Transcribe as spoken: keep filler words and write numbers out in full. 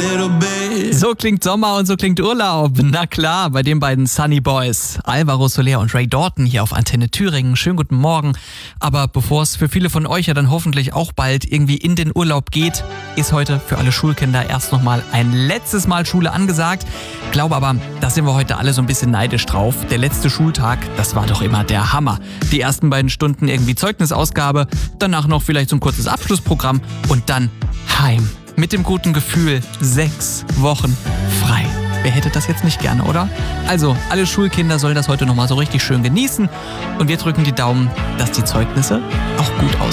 little bit. So klingt Sommer und so klingt Urlaub. Na klar, bei den beiden Sunny Boys. Alvaro Soler und Ray Doughton hier auf Antenne Thüringen. Schönen guten Morgen. Aber bevor es für viele von euch ja dann hoffentlich auch bald irgendwie in den Urlaub geht, ist heute für alle Schulkinder erst nochmal ein letztes Mal Schule angesagt. Glaube aber, da sind wir heute alle so ein bisschen neidisch drauf. Der letzte Schultag, das war doch immer der Hammer. Die ersten beiden Stunden irgendwie Zeugnisausgabe, danach noch vielleicht so ein kurzes Abschlussprogramm und dann heim. Mit dem guten Gefühl, sechs Wochen frei. Wer hätte das jetzt nicht gerne, oder? Also, alle Schulkinder sollen das heute nochmal so richtig schön genießen. Und wir drücken die Daumen, dass die Zeugnisse auch gut aussehen.